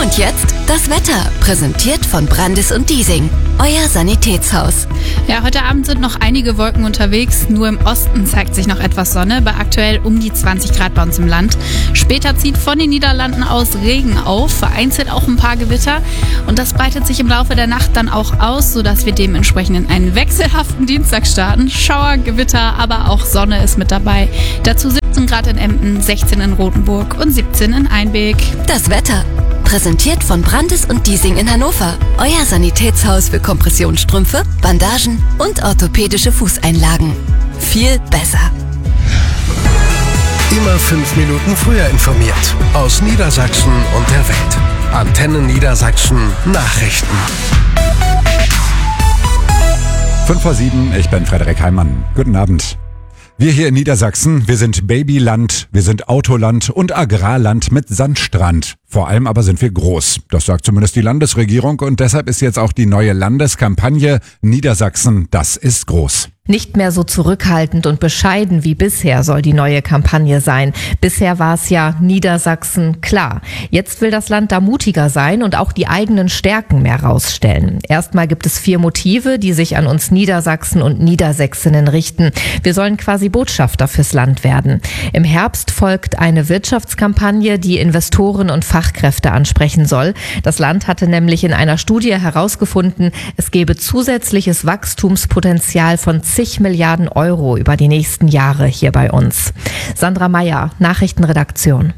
Und jetzt das Wetter, präsentiert von Brandis und Diesing, euer Sanitätshaus. Ja, heute Abend sind noch einige Wolken unterwegs. Nur im Osten zeigt sich noch etwas Sonne, bei aktuell um die 20 Grad bei uns im Land. Später zieht von den Niederlanden aus Regen auf, vereinzelt auch ein paar Gewitter. Und das breitet sich im Laufe der Nacht dann auch aus, sodass wir dementsprechend in einen wechselhaften Dienstag starten. Schauer, Gewitter, aber auch Sonne ist mit dabei. Dazu 17 Grad in Emden, 16 in Rothenburg und 17 in Einbeek. Das Wetter, präsentiert von Brandis und Diesing in Hannover, euer Sanitätshaus für Kompressionsstrümpfe, Bandagen und orthopädische Fußeinlagen. Viel besser. Immer 5 Minuten früher informiert. Aus Niedersachsen und der Welt. Antenne Niedersachsen Nachrichten. 5:07, ich bin Frederik Heimann. Guten Abend. Wir hier in Niedersachsen, wir sind Babyland, wir sind Autoland und Agrarland mit Sandstrand. Vor allem aber sind wir groß. Das sagt zumindest die Landesregierung und deshalb ist jetzt auch die neue Landeskampagne Niedersachsen, das ist groß. Nicht mehr so zurückhaltend und bescheiden wie bisher soll die neue Kampagne sein. Bisher war es ja Niedersachsen klar. Jetzt will das Land da mutiger sein und auch die eigenen Stärken mehr rausstellen. Erstmal gibt es 4 Motive, die sich an uns Niedersachsen und Niedersächsinnen richten. Wir sollen quasi Botschafter fürs Land werden. Im Herbst folgt eine Wirtschaftskampagne, die Investoren und Fachkräfte ansprechen soll. Das Land hatte nämlich in einer Studie herausgefunden, es gebe zusätzliches Wachstumspotenzial von 10 Milliarden Euro über die nächsten Jahre hier bei uns. Sandra Meyer, Nachrichtenredaktion.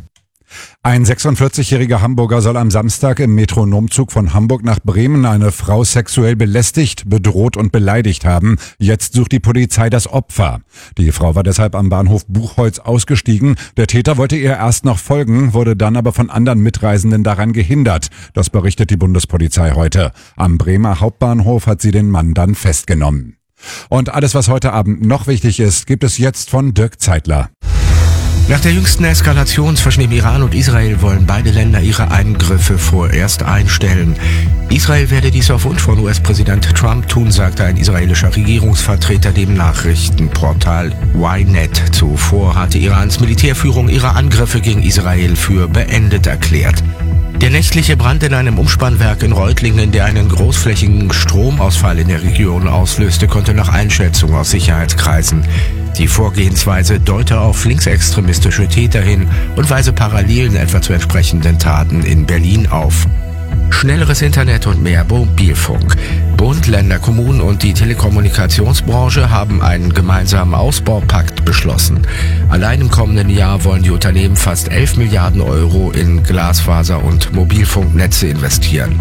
Ein 46-jähriger Hamburger soll am Samstag im Metronomzug von Hamburg nach Bremen eine Frau sexuell belästigt, bedroht und beleidigt haben. Jetzt sucht die Polizei das Opfer. Die Frau war deshalb am Bahnhof Buchholz ausgestiegen. Der Täter wollte ihr erst noch folgen, wurde dann aber von anderen Mitreisenden daran gehindert. Das berichtet die Bundespolizei heute. Am Bremer Hauptbahnhof hat sie den Mann dann festgenommen. Und alles, was heute Abend noch wichtig ist, gibt es jetzt von Dirk Zeitler. Nach der jüngsten Eskalation zwischen dem Iran und Israel wollen beide Länder ihre Angriffe vorerst einstellen. Israel werde dies auf Wunsch von US-Präsident Trump tun, sagte ein israelischer Regierungsvertreter dem Nachrichtenportal Ynet. Zuvor hatte Irans Militärführung ihre Angriffe gegen Israel für beendet erklärt. Der nächtliche Brand in einem Umspannwerk in Reutlingen, der einen großflächigen Stromausfall in der Region auslöste, konnte nach Einschätzung aus Sicherheitskreisen. Die Vorgehensweise deute auf linksextremistische Täter hin und weise Parallelen etwa zu entsprechenden Taten in Berlin auf. Schnelleres Internet und mehr Mobilfunk. Bund, Länder, Kommunen und die Telekommunikationsbranche haben einen gemeinsamen Ausbaupakt beschlossen. Allein im kommenden Jahr wollen die Unternehmen fast 11 Milliarden Euro in Glasfaser- und Mobilfunknetze investieren.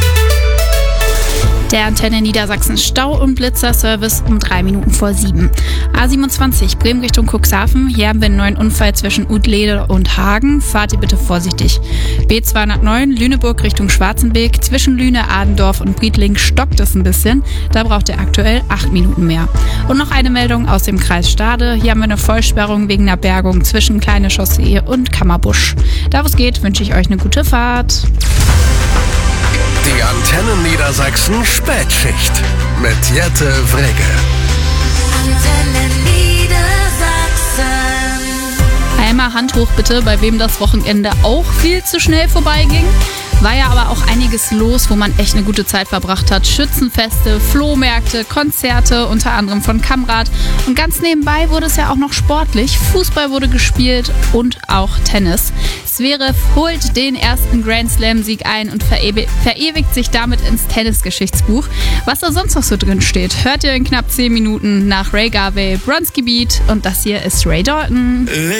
Der Antenne Niedersachsen Stau- und Blitzerservice um 3 Minuten vor 7. A27 Bremen Richtung Cuxhaven. Hier haben wir einen neuen Unfall zwischen Udlede und Hagen. Fahrt ihr bitte vorsichtig. B209 Lüneburg Richtung Schwarzenbeek. Zwischen Lüne, Adendorf und Briedling stockt es ein bisschen. Da braucht ihr aktuell 8 Minuten mehr. Und noch eine Meldung aus dem Kreis Stade. Hier haben wir eine Vollsperrung wegen einer Bergung zwischen Kleine Chaussee und Kammerbusch. Da wo es geht, wünsche ich euch eine gute Fahrt. Die Antenne Niedersachsen Spätschicht mit Jette Wrege. Antenne Niedersachsen. Einmal Hand hoch bitte, bei wem das Wochenende auch viel zu schnell vorbeiging. War ja aber auch einiges los, wo man echt eine gute Zeit verbracht hat. Schützenfeste, Flohmärkte, Konzerte, unter anderem von Kamrad. Und ganz nebenbei wurde es ja auch noch sportlich. Fußball wurde gespielt und auch Tennis. Zverev holt den ersten Grand Slam-Sieg ein und verewigt sich damit ins Tennisgeschichtsbuch. Was da sonst noch so drin steht, hört ihr in knapp 10 Minuten nach Ray Garvey, Bronski Beat und das hier ist Ray Dalton.